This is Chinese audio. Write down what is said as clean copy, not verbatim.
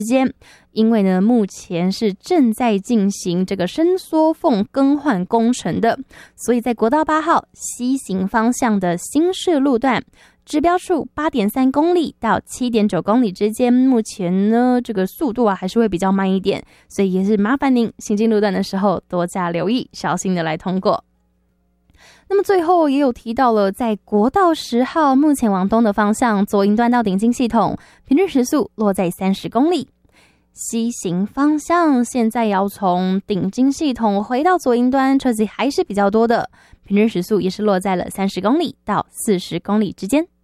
间，因为呢目前是正在进行这个伸缩缝更换工程的，所以在国道8号西行方向的新市路段指标处 8.3 公里到 7.9 公里之间，目前呢这个速度还是会比较慢一点，所以也是麻烦您行进路段的时候多加留意，小心的来通过。那么最后也有提到了，在国道10号目前往东的方向，左营段到顶金系统平均时速落在30公里，西行方向现在要从顶金系统回到左营端，车子还是比较多的，平均时速也是落在了30公里到40公里之间。